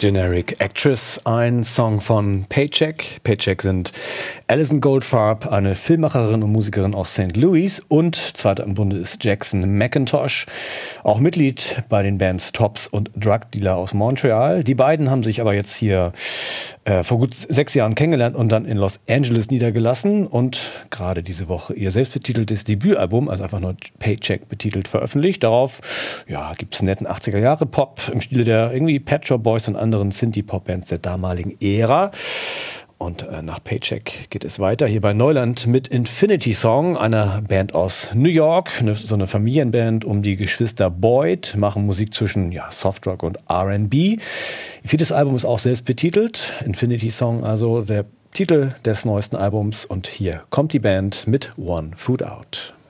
Generic Actress, ein Song von Paycheck. Paycheck sind Alison Goldfarb, eine Filmemacherin und Musikerin aus St. Louis, und zweiter im Bunde ist Jackson McIntosh, auch Mitglied bei den Bands Tops und Drug Dealer aus Montreal. Die beiden haben sich aber jetzt hier vor gut 6 Jahren kennengelernt und dann in Los Angeles niedergelassen und gerade diese Woche ihr selbstbetiteltes Debütalbum, also einfach nur Paycheck betitelt, veröffentlicht. Darauf gibt es netten 80er-Jahre-Pop im Stile der irgendwie Pet Shop Boys und anderen Synthie-Pop-Bands der damaligen Ära. Und nach Paycheck geht es weiter hier bei Neuland mit Infinity Song, einer Band aus New York, so eine Familienband um die Geschwister Boyd, machen Musik zwischen Softrock und R&B. Ihr 4. Album ist auch selbst betitelt, Infinity Song, also der Titel des neuesten Albums. Und hier kommt die Band mit One Foot Out.